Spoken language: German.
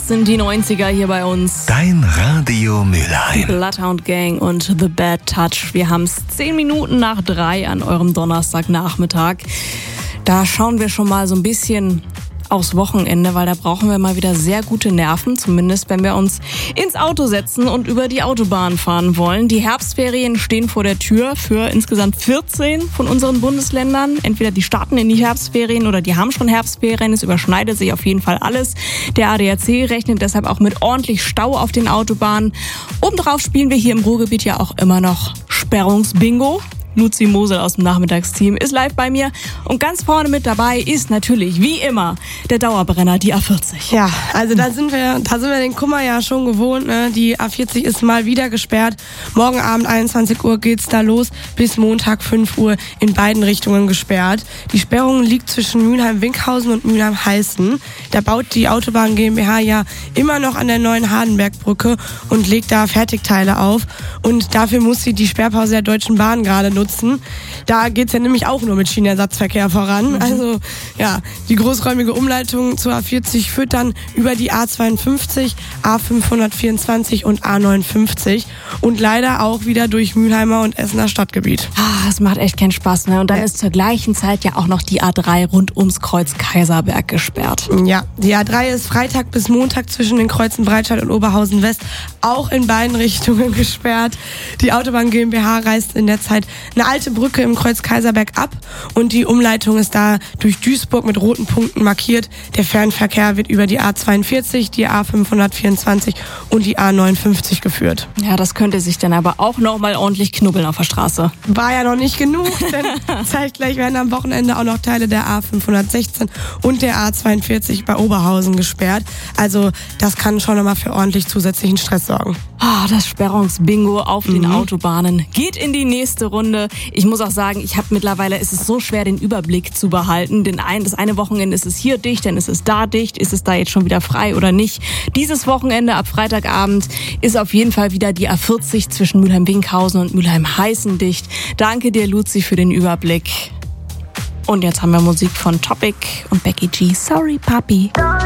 Das sind die 90er hier bei uns. Dein Radio Mülheim. Bloodhound Gang und The Bad Touch. Wir haben es 10 Minuten nach 3 an eurem Donnerstagnachmittag. Da schauen wir schon mal so ein bisschen aufs Wochenende, weil da brauchen wir mal wieder sehr gute Nerven, zumindest wenn wir uns ins Auto setzen und über die Autobahn fahren wollen. Die Herbstferien stehen vor der Tür für insgesamt 14 von unseren Bundesländern. Entweder die starten in die Herbstferien oder die haben schon Herbstferien. Es überschneidet sich auf jeden Fall alles. Der ADAC rechnet deshalb auch mit ordentlich Stau auf den Autobahnen. Obendrauf spielen wir hier im Ruhrgebiet ja auch immer noch Sperrungsbingo. Luzi Mosel aus dem Nachmittagsteam ist live bei mir und ganz vorne mit dabei ist natürlich, wie immer, der Dauerbrenner, die A40. Ja, also da sind wir den Kummer ja schon gewohnt, ne? Die A40 ist mal wieder gesperrt. Morgen Abend 21 Uhr geht's da los, bis Montag 5 Uhr in beiden Richtungen gesperrt. Die Sperrung liegt zwischen Mülheim-Winkhausen und Mülheim-Heißen. Da baut die Autobahn GmbH ja immer noch an der neuen Hardenbergbrücke und legt da Fertigteile auf. Und dafür muss sie die Sperrpause der Deutschen Bahn gerade nutzen. Da geht's ja nämlich auch nur mit Schienenersatzverkehr voran. Also ja, die großräumige Umleitung zur A40 führt dann über die A52, A524 und A59 und leider auch wieder durch Mülheimer und Essener Stadtgebiet. Das macht echt keinen Spaß, ne? Und dann ist zur gleichen Zeit ja auch noch die A3 rund ums Kreuz Kaiserberg gesperrt. Ja, die A3 ist Freitag bis Montag zwischen den Kreuzen Breitscheid und Oberhausen West auch in beiden Richtungen gesperrt. Die Autobahn GmbH reißt in der Zeit eine alte Brücke im Kreuz Kaiserberg ab und die Umleitung ist da durch Duisburg mit roten Punkten markiert. Der Fernverkehr wird über die A42, die A524 und die A59 geführt. Ja, das könnte sich dann aber auch noch mal ordentlich knubbeln auf der Straße. War ja noch nicht genug, denn zeitgleich werden am Wochenende auch noch Teile der A516 und der A42 bei Oberhausen gesperrt. Also das kann schon nochmal für ordentlich zusätzlichen Stress sorgen. Das Sperrungsbingo auf den Autobahnen geht in die nächste Runde. Ich muss auch sagen, es ist so schwer, den Überblick zu behalten. Das eine Wochenende ist es hier dicht, dann ist es da dicht. Ist es da jetzt schon wieder frei oder nicht? Dieses Wochenende ab Freitagabend ist auf jeden Fall wieder die A40 zwischen Mülheim-Winkhausen und Mülheim-Heißen dicht. Danke dir, Luzi, für den Überblick. Und jetzt haben wir Musik von Topic und Becky G. Sorry, Papi.